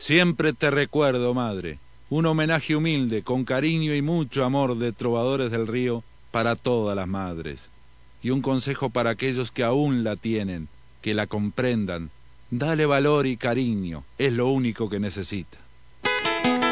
Siempre te recuerdo, madre. Un homenaje humilde, con cariño y mucho amor de Trovadores del Río para todas las madres. Y un consejo para aquellos que aún la tienen, que la comprendan. Dale valor y cariño, es lo único que necesita.